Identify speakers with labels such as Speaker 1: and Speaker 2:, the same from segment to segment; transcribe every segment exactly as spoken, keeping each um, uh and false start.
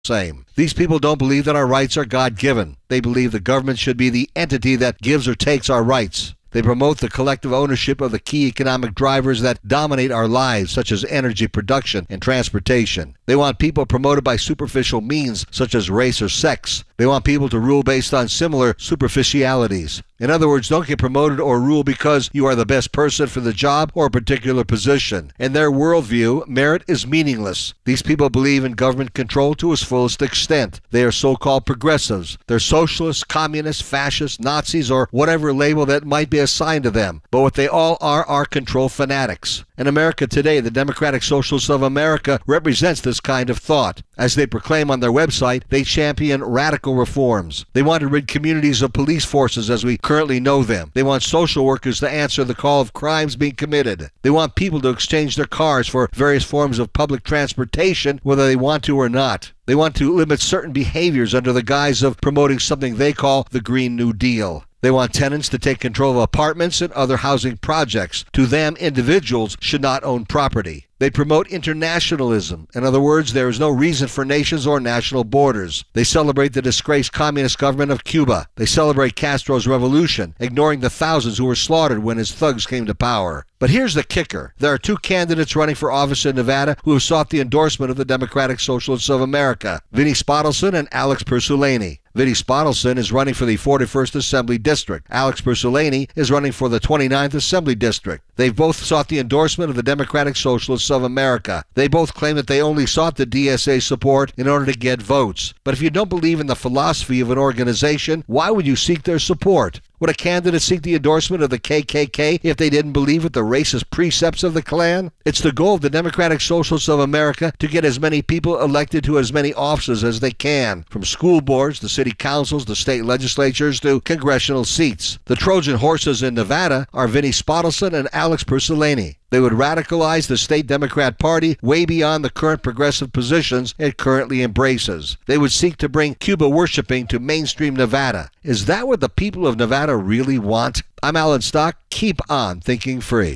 Speaker 1: same. These people don't believe that our rights are God-given. They believe the government should be the entity that gives or takes our rights. They promote the collective ownership of the key economic drivers that dominate our lives, such as energy production and transportation. They want people promoted by superficial means, such as race or sex. They want people to rule based on similar superficialities. In other words, don't get promoted or rule because you are the best person for the job or a particular position. In their worldview, merit is meaningless. These people believe in government control to its fullest extent. They are so-called progressives. They're socialists, communists, fascists, Nazis, or whatever label that might be assigned to them. But what they all are are control fanatics. In America today, the Democratic Socialists of America represents this kind of thought. As they proclaim on their website, they champion radical reforms. They want to rid communities of police forces as we currently know them. They want social workers to answer the call of crimes being committed. They want people to exchange their cars for various forms of public transportation, whether they want to or not. They want to limit certain behaviors under the guise of promoting something they call the Green New Deal. They want tenants to take control of apartments and other housing projects. To them, individuals should not own property. They promote internationalism. In other words, there is no reason for nations or national borders. They celebrate the disgraced communist government of Cuba. They celebrate Castro's revolution, ignoring the thousands who were slaughtered when his thugs came to power. But here's the kicker. There are two candidates running for office in Nevada who have sought the endorsement of the Democratic Socialists of America, Vinnie Spottelson and Alex Persulani. Vinnie Spottelson is running for the forty-first Assembly District. Alex Persulani is running for the twenty-ninth Assembly District. They've both sought the endorsement of the Democratic Socialists of America. They both claim that they only sought the D S A support in order to get votes. But if you don't believe in the philosophy of an organization, why would you seek their support? Would a candidate seek the endorsement of the K K K if they didn't believe with the racist precepts of the Klan? It's the goal of the Democratic Socialists of America to get as many people elected to as many offices as they can, from school boards to city councils to state legislatures to congressional seats. The Trojan horses in Nevada are Vinnie Spottelson and Alex Persulani. They would radicalize the state Democrat Party way beyond the current progressive positions it currently embraces. They would seek to bring Cuba worshiping to mainstream Nevada. Is that what the people of Nevada really want? I'm Alan Stock. Keep on thinking free.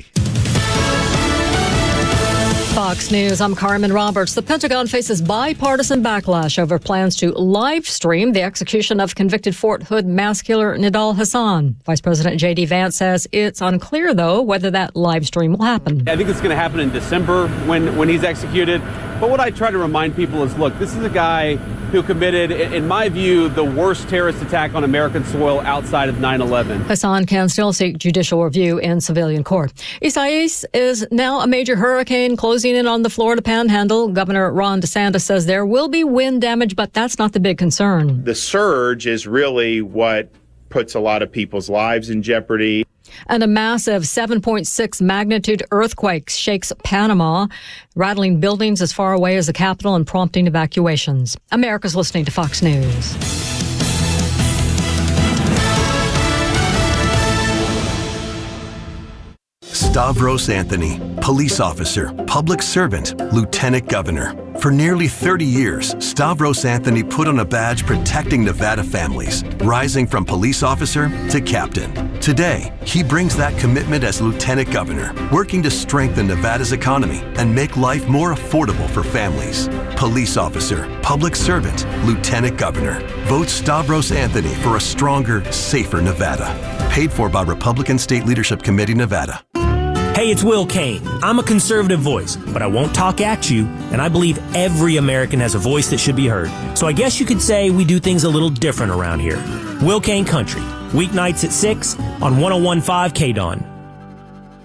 Speaker 2: Fox News, I'm Carmen Roberts. The Pentagon faces bipartisan backlash over plans to live stream the execution of convicted Fort Hood mass killer Nidal Hasan. Vice President J D Vance says it's unclear, though, whether that live stream will happen.
Speaker 3: I think it's going to happen in December when, when he's executed. But what I try to remind people is, look, this is a guy who committed, in my view, the worst terrorist attack on American soil outside of nine eleven.
Speaker 2: Hasan can still seek judicial review in civilian court. Isaias is now a major hurricane closing in on the Florida Panhandle. Governor Ron DeSantis says there will be wind damage, but that's not the big concern.
Speaker 4: The surge is really what puts a lot of people's lives in jeopardy.
Speaker 2: And a massive seven point six magnitude earthquake shakes Panama, rattling buildings as far away as the capital and prompting evacuations. America's listening to Fox News.
Speaker 5: Stavros Anthony, police officer, public servant, lieutenant governor. For nearly thirty years, Stavros Anthony put on a badge protecting Nevada families, rising from police officer to captain. Today, he brings that commitment as lieutenant governor, working to strengthen Nevada's economy and make life more affordable for families. Police officer, public servant, lieutenant governor. Vote Stavros Anthony for a stronger, safer Nevada. Paid for by Republican State Leadership Committee, Nevada.
Speaker 6: Hey, it's Will Cain. I'm a conservative voice, but I won't talk at you, and I believe every American has a voice that should be heard. So I guess you could say we do things a little different around here. Will Cain Country, weeknights at six on one oh one point five K D O N.